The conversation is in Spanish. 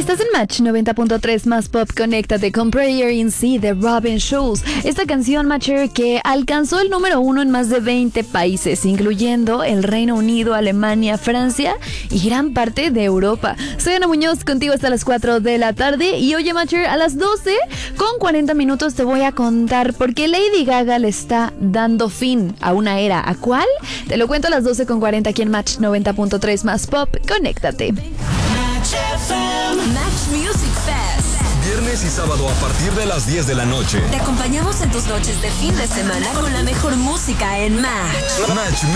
Estás en Match 90.3 más pop. Conéctate con Prayer in Sea de Robin Schulz. Esta canción, Matcher, que alcanzó el número 1 en más de 20 países, incluyendo el Reino Unido, Alemania, Francia y gran parte de Europa. Soy Ana Muñoz, contigo hasta las 4 de la tarde. Y oye, Matcher, a las 12 con 40 minutos te voy a contar por qué Lady Gaga le está dando fin a una era. ¿A cuál? Te lo cuento a las 12 con 40 aquí en Match 90.3 más pop. Conéctate. Match Music Fest. Viernes y sábado a partir de las 10 de la noche. Te acompañamos en tus noches de fin de semana con la mejor música en Match. Match